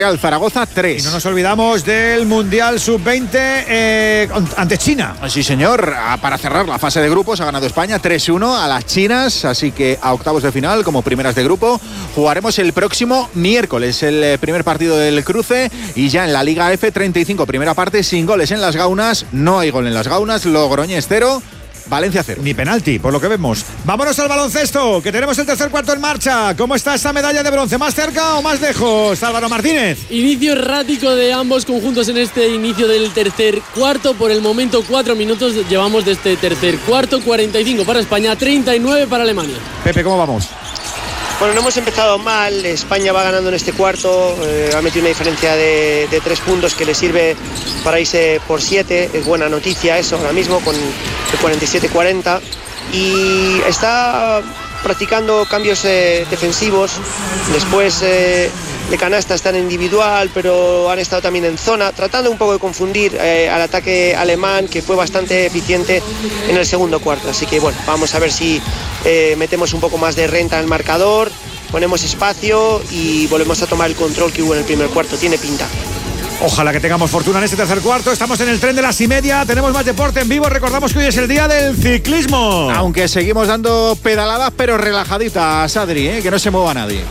Real Zaragoza 3. Y no nos olvidamos del Mundial Sub-20 ante China. Sí, señor. Para cerrar la fase de grupos ha ganado España 3-1 a las chinas, así que a octavos de final como primeras de grupo jugaremos el próximo miércoles el primer partido del cruce y ya en la Liga F35 primera parte sin goles en las Gaunas. No hay gol en las Gaunas. Logroñés 0. Valencia 0. Ni penalti, por lo que vemos. Vámonos al baloncesto, que tenemos el tercer cuarto en marcha. ¿Cómo está esa medalla de bronce? ¿Más cerca o más lejos, Álvaro Martínez? Inicio errático de ambos conjuntos en este inicio del tercer cuarto. Por el momento 4 minutos llevamos de este tercer cuarto. 45 para España, 39 para Alemania. Pepe, ¿cómo vamos? Bueno, no hemos empezado mal. España va ganando en este cuarto, ha metido una diferencia de 3 puntos que le sirve para irse por 7. Es buena noticia eso ahora mismo con el 47-40 y está practicando cambios defensivos. Después de canasta están en individual, pero han estado también en zona, tratando un poco de confundir al ataque alemán, que fue bastante eficiente en el segundo cuarto. Así que bueno, vamos a ver si metemos un poco más de renta en el marcador, ponemos espacio y volvemos a tomar el control que hubo en el primer cuarto. Tiene pinta. Ojalá que tengamos fortuna en este tercer cuarto. Estamos en el tren de las y media. Tenemos más deporte en vivo. Recordamos que hoy es el día del ciclismo. Aunque seguimos dando pedaladas, pero relajaditas, Adri, que no se mueva nadie.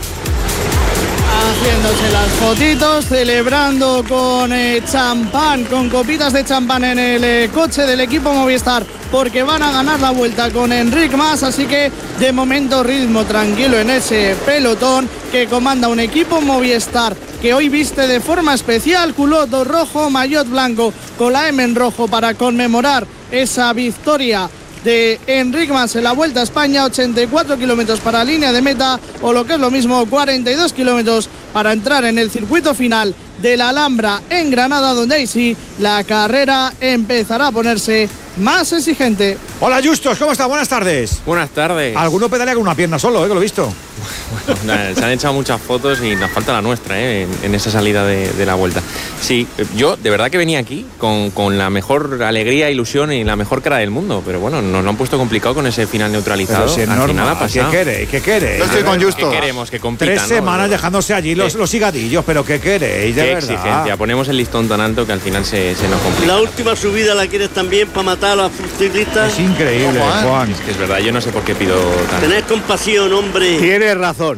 Haciéndose las fotitos, celebrando con champán, con copitas de champán en el coche del equipo Movistar, porque van a ganar la vuelta con Enric Mas, así que de momento ritmo tranquilo en ese pelotón que comanda un equipo Movistar que hoy viste de forma especial culot rojo, maillot blanco con la M en rojo para conmemorar esa victoria de Enric Mas en la Vuelta a España. 84 kilómetros para la línea de meta, o lo que es lo mismo, 42 kilómetros para entrar en el circuito final de la Alhambra en Granada, donde ahí sí la carrera empezará a ponerse más exigente. Hola Justos, ¿cómo está? Buenas tardes. Buenas tardes. Alguno pedalea con una pierna solo, que lo he visto. Bueno, se han echado muchas fotos y nos falta la nuestra en esa salida de la vuelta. Sí, yo de verdad que venía aquí con la mejor alegría, ilusión y la mejor cara del mundo, pero bueno, nos lo han puesto complicado con ese final neutralizado. Pero si es al normal, final ha pasado. ¿Qué quiere? Yo estoy con Justo. ¿Qué queremos? Que compitan, 3 semanas dejándose allí los higadillos, pero ¿qué queréis? De qué verdad. exigencia. Ponemos el listón tan alto que al final se nos complica. La última subida la quieres también para matar a los ciclistas. Es increíble, Juan. Es que es verdad, yo no sé por qué pido tanto. Tened compasión, hombre. Tienes razón.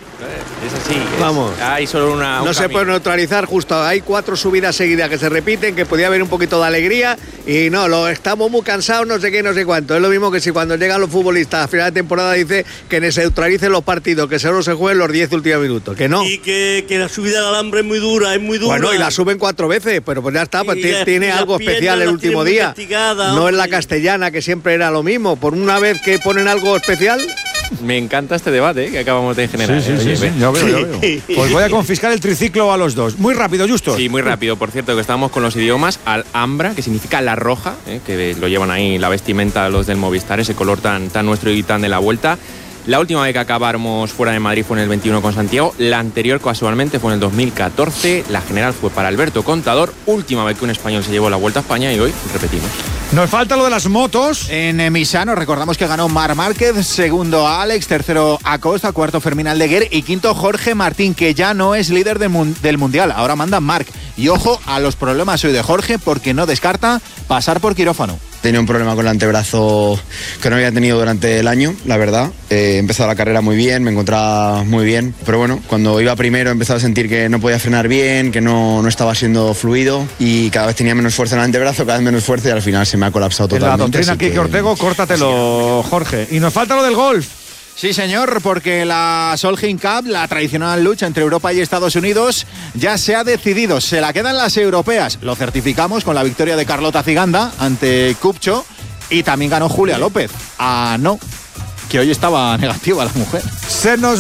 Es así. Vamos. Hay solo una. No se puede neutralizar justo. Hay 4 subidas seguidas que se repiten, que podía haber un poquito de alegría y no, estamos muy cansados, no sé qué, no sé cuánto. Es lo mismo que si cuando llegan los futbolistas a final de temporada dice que se neutralicen los partidos, que solo se jueguen los 10 últimos minutos, que no. Y que la subida del Alambre es muy dura, Bueno, y la suben 4 veces, pero pues ya está, pues tiene algo especial el último día. No es la castellana, que siempre era lo mismo. Por una vez que ponen algo especial. Me encanta este debate que acabamos de generar. Sí, ya veo. Pues voy a confiscar el triciclo a los dos. Muy rápido, Justo. Sí, muy rápido. Por cierto, que estamos con los idiomas Alhambra, que significa la roja, que lo llevan ahí la vestimenta los del Movistar, ese color tan nuestro y tan de la Vuelta. La última vez que acabamos fuera de Madrid fue en el 21 con Santiago. La anterior, casualmente, fue en el 2014. La general fue para Alberto Contador. Última vez que un español se llevó la Vuelta a España y hoy repetimos. Nos falta lo de las motos. En Misano recordamos que ganó Marc Márquez, segundo Alex, tercero Acosta, cuarto Fermín Aldeguer y quinto Jorge Martín, que ya no es líder del Mundial. Ahora manda Marc. Y ojo a los problemas hoy de Jorge, porque no descarta pasar por quirófano. Tenía un problema con el antebrazo que no había tenido durante el año, la verdad. He empezado la carrera muy bien, me encontraba muy bien. Pero bueno, cuando iba primero empezaba a sentir que no podía frenar bien, que no estaba siendo fluido y cada vez tenía menos fuerza en el antebrazo, cada vez menos fuerza y al final se me ha colapsado totalmente. La doctrina Quique Ortego, córtatelo, Jorge. Y nos falta lo del golf. Sí, señor, porque la Solheim Cup, la tradicional lucha entre Europa y Estados Unidos, ya se ha decidido. Se la quedan las europeas. Lo certificamos con la victoria de Carlota Ciganda ante Kupcho y también ganó Julia López. No, que hoy estaba negativa la mujer. Se nos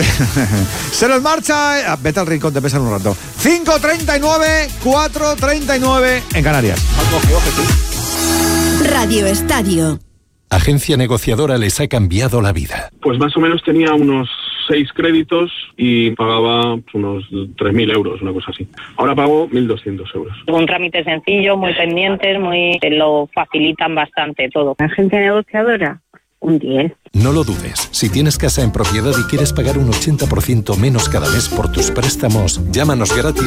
marcha. Vete al rincón, te pesan un rato. 5:39, 4:39 en Canarias. Radio Estadio. Agencia negociadora les ha cambiado la vida. Pues más o menos tenía unos 6 créditos y pagaba unos 3.000 euros, una cosa así. Ahora pago 1.200 euros. Un trámite sencillo, muy pendientes, te lo facilitan bastante todo. Agencia negociadora, Un 10. No lo dudes. Si tienes casa en propiedad y quieres pagar un 80% menos cada mes por tus préstamos, llámanos gratis